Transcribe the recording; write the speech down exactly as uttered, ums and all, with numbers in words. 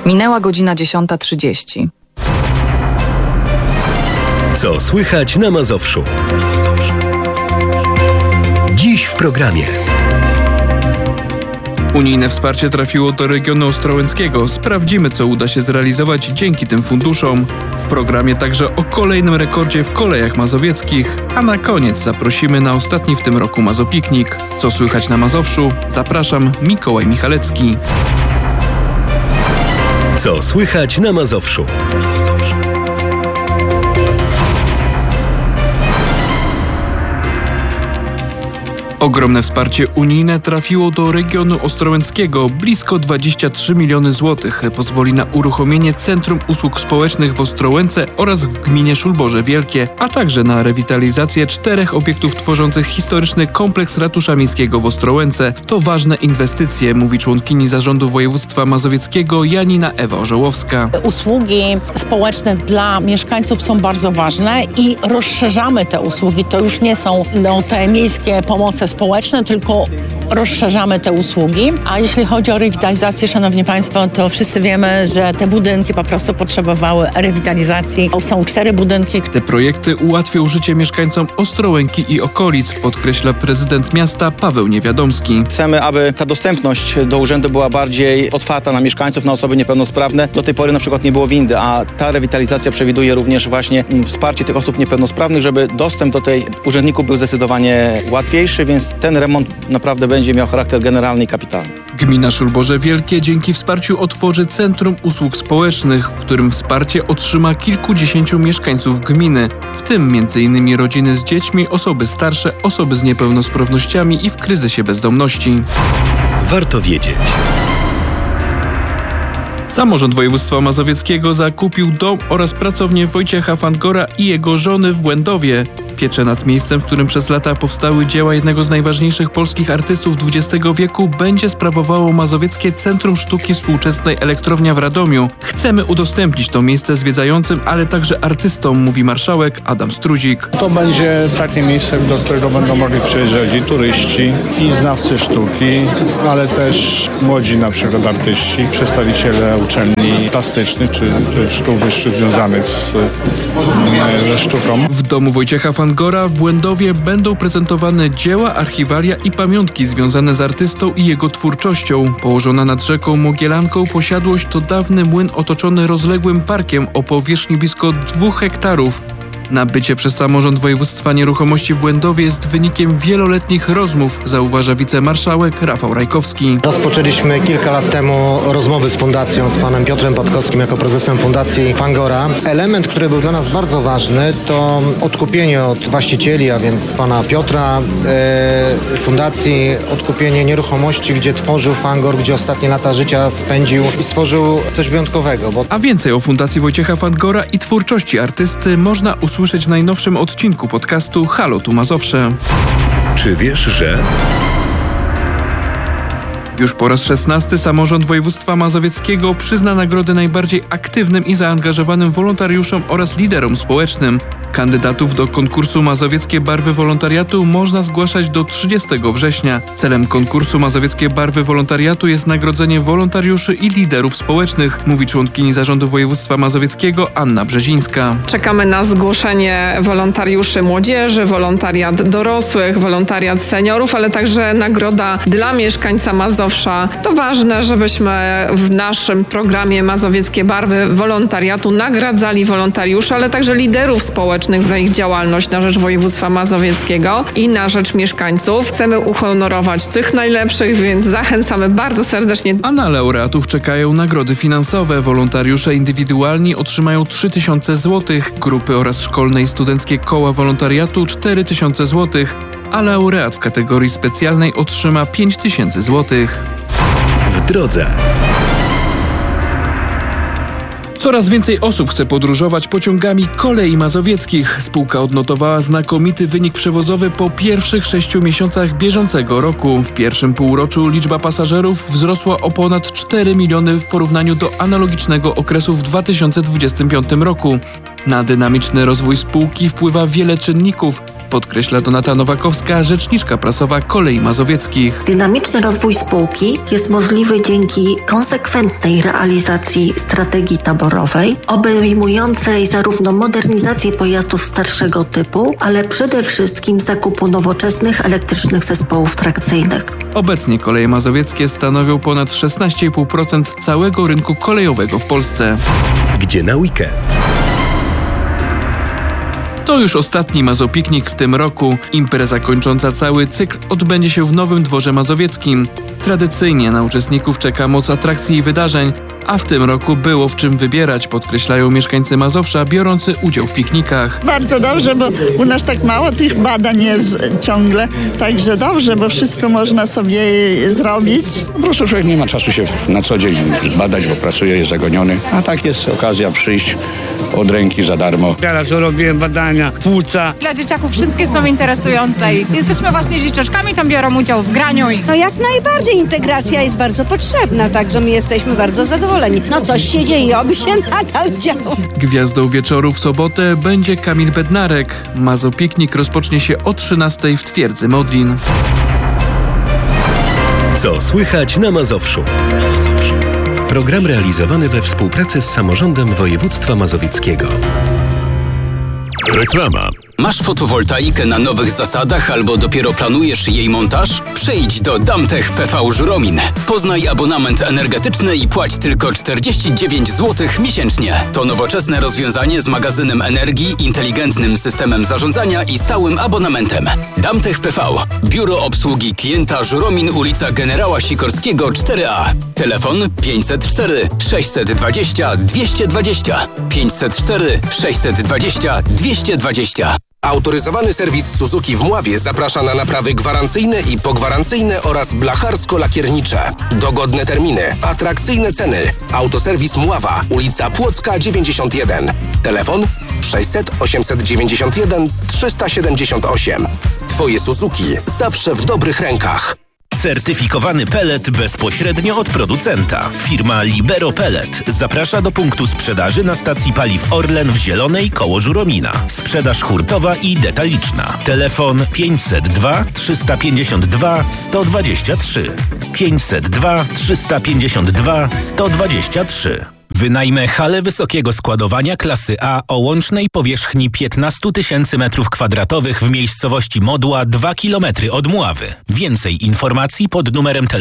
Minęła godzina dziesiąta trzydzieści. Co słychać na Mazowszu? Dziś w programie. Unijne wsparcie trafiło do regionu ostrołęckiego. Sprawdzimy, co uda się zrealizować dzięki tym funduszom. W programie także o kolejnym rekordzie w kolejach mazowieckich. A na koniec zaprosimy na ostatni w tym roku Mazopiknik. Co słychać na Mazowszu? Zapraszam, Mikołaj Michalecki. Co słychać na Mazowszu? Ogromne wsparcie unijne trafiło do regionu ostrołęckiego. Blisko dwadzieścia trzy miliony złotych pozwoli na uruchomienie Centrum Usług Społecznych w Ostrołęce oraz w gminie Szulborze Wielkie, a także na rewitalizację czterech obiektów tworzących historyczny kompleks ratusza miejskiego w Ostrołęce. To ważne inwestycje, mówi członkini zarządu województwa mazowieckiego Janina Ewa Orzełowska. Usługi społeczne dla mieszkańców są bardzo ważne i rozszerzamy te usługi. To już nie są no, te miejskie pomoce społeczne, tylko rozszerzamy te usługi. A jeśli chodzi o rewitalizację, szanowni państwo, to wszyscy wiemy, że te budynki po prostu potrzebowały rewitalizacji. Są cztery budynki. Te projekty ułatwią życie mieszkańcom Ostrołęki i okolic, podkreśla prezydent miasta Paweł Niewiadomski. Chcemy, aby ta dostępność do urzędu była bardziej otwarta na mieszkańców, na osoby niepełnosprawne. Do tej pory na przykład nie było windy, a ta rewitalizacja przewiduje również właśnie wsparcie tych osób niepełnosprawnych, żeby dostęp do tej urzędników był zdecydowanie łatwiejszy, więc ten remont naprawdę będzie miał charakter generalny i kapitalny. Gmina Szulborze Wielkie dzięki wsparciu otworzy Centrum Usług Społecznych, w którym wsparcie otrzyma kilkudziesięciu mieszkańców gminy, w tym między innymi rodziny z dziećmi, osoby starsze, osoby z niepełnosprawnościami i w kryzysie bezdomności. Warto wiedzieć. Samorząd województwa mazowieckiego zakupił dom oraz pracownię Wojciecha Fangora i jego żony w Błędowie. Pieczę nad miejscem, w którym przez lata powstały dzieła jednego z najważniejszych polskich artystów dwudziestego wieku, będzie sprawowało Mazowieckie Centrum Sztuki Współczesnej Elektrownia w Radomiu. Chcemy udostępnić to miejsce zwiedzającym, ale także artystom, mówi marszałek Adam Struzik. To będzie takie miejsce, do którego będą mogli przyjeżdżać i turyści, i znawcy sztuki, ale też młodzi na przykład artyści, przedstawiciele uczelni plastycznych czy, czy sztuk wyższych związanych z, ze sztuką. W domu Wojciecha Fangora w Błędowie będą prezentowane dzieła, archiwalia i pamiątki związane z artystą i jego twórczością. Położona nad rzeką Mogielanką posiadłość to dawny młyn otoczony rozległym parkiem o powierzchni blisko dwóch hektarów. Nabycie przez samorząd województwa nieruchomości w Błędowie jest wynikiem wieloletnich rozmów, zauważa wicemarszałek Rafał Rajkowski. Rozpoczęliśmy kilka lat temu rozmowy z fundacją, z panem Piotrem Patkowskim jako prezesem Fundacji Fangora. Element, który był dla nas bardzo ważny, to odkupienie od właścicieli, a więc pana Piotra, e, fundacji, odkupienie nieruchomości, gdzie tworzył Fangor, gdzie ostatnie lata życia spędził i stworzył coś wyjątkowego. Bo... A więcej o Fundacji Wojciecha Fangora i twórczości artysty można usłyszeć usłyszeć w najnowszym odcinku podcastu Halo tu Mazowsze. Czy wiesz, że... Już po raz szesnasty samorząd województwa mazowieckiego przyzna nagrody najbardziej aktywnym i zaangażowanym wolontariuszom oraz liderom społecznym. Kandydatów do konkursu Mazowieckie Barwy Wolontariatu można zgłaszać do trzydziestego września. Celem konkursu Mazowieckie Barwy Wolontariatu jest nagrodzenie wolontariuszy i liderów społecznych, mówi członkini zarządu województwa mazowieckiego Anna Brzezińska. Czekamy na zgłoszenie wolontariuszy młodzieży, wolontariat dorosłych, wolontariat seniorów, ale także nagroda dla mieszkańca Mazowsza. To ważne, żebyśmy w naszym programie Mazowieckie Barwy Wolontariatu nagradzali wolontariuszy, ale także liderów społecznych za ich działalność na rzecz województwa mazowieckiego i na rzecz mieszkańców. Chcemy uhonorować tych najlepszych, więc zachęcamy bardzo serdecznie. A na laureatów czekają nagrody finansowe. Wolontariusze indywidualni otrzymają trzy tysiące złotych, grupy oraz szkolne i studenckie koła wolontariatu cztery tysiące złotych, a laureat w kategorii specjalnej otrzyma pięć tysięcy złotych. W drodze. Coraz więcej osób chce podróżować pociągami kolei mazowieckich. Spółka odnotowała znakomity wynik przewozowy po pierwszych sześciu miesiącach bieżącego roku. W pierwszym półroczu liczba pasażerów wzrosła o ponad cztery miliony w porównaniu do analogicznego okresu w dwa tysiące dwudziestym piątym roku. Na dynamiczny rozwój spółki wpływa wiele czynników, podkreśla Donata Nowakowska, rzeczniczka prasowa Kolei Mazowieckich. Dynamiczny rozwój spółki jest możliwy dzięki konsekwentnej realizacji strategii taborowej, obejmującej zarówno modernizację pojazdów starszego typu, ale przede wszystkim zakupu nowoczesnych elektrycznych zespołów trakcyjnych. Obecnie Koleje Mazowieckie stanowią ponad szesnaście i pół procent całego rynku kolejowego w Polsce. Gdzie na weekend? To już ostatni Mazopiknik w tym roku. Impreza kończąca cały cykl odbędzie się w Nowym Dworze Mazowieckim. Tradycyjnie na uczestników czeka moc atrakcji i wydarzeń, a w tym roku było w czym wybierać, podkreślają mieszkańcy Mazowsza biorący udział w piknikach. Bardzo dobrze, bo u nas tak mało tych badań jest ciągle, także dobrze, bo wszystko można sobie zrobić. Po prostu człowiek nie ma czasu się na co dzień badać, bo pracuje, jest zagoniony, a tak jest okazja przyjść od ręki za darmo. Teraz robiłem badania płuca. Dla dzieciaków wszystkie są interesujące i jesteśmy właśnie dzieciaczkami, tam biorą udział w graniu. I... No jak najbardziej integracja jest bardzo potrzebna, także my jesteśmy bardzo zadowoleni. No coś się dzieje, oby się nadal działo. Gwiazdą wieczoru w sobotę będzie Kamil Bednarek. Mazopiknik rozpocznie się o trzynastej w Twierdzy Modlin. Co słychać na Mazowszu? Program realizowany we współpracy z Samorządem Województwa Mazowieckiego. Reklama. Masz fotowoltaikę na nowych zasadach albo dopiero planujesz jej montaż? Przyjdź do Damtech P V Żuromin. Poznaj abonament energetyczny i płać tylko czterdzieści dziewięć złotych miesięcznie. To nowoczesne rozwiązanie z magazynem energii, inteligentnym systemem zarządzania i stałym abonamentem. Damtech P V. Biuro Obsługi Klienta Żuromin, ulica Generała Sikorskiego cztery A. Telefon pięćset cztery sześćset dwadzieścia dwieście dwadzieścia. pięćset cztery sześćset dwadzieścia dwieście dwadzieścia. Autoryzowany serwis Suzuki w Mławie zaprasza na naprawy gwarancyjne i pogwarancyjne oraz blacharsko-lakiernicze. Dogodne terminy, atrakcyjne ceny. Autoserwis Mława, ulica Płocka dziewięćdziesiąt jeden. Telefon sześćset osiemset dziewięćdziesiąt jeden trzysta siedemdziesiąt osiem. Twoje Suzuki zawsze w dobrych rękach. Certyfikowany pelet bezpośrednio od producenta. Firma Libero Pellet zaprasza do punktu sprzedaży na stacji paliw Orlen w Zielonej koło Żuromina. Sprzedaż hurtowa i detaliczna. Telefon pięćset dwa trzysta pięćdziesiąt dwa sto dwadzieścia trzy. pięćset dwa trzysta pięćdziesiąt dwa sto dwadzieścia trzy. Wynajmę halę wysokiego składowania klasy A o łącznej powierzchni piętnaście tysięcy metrów kwadratowych w miejscowości Modła, dwa kilometry od Mławy. Więcej informacji pod numerem telefonu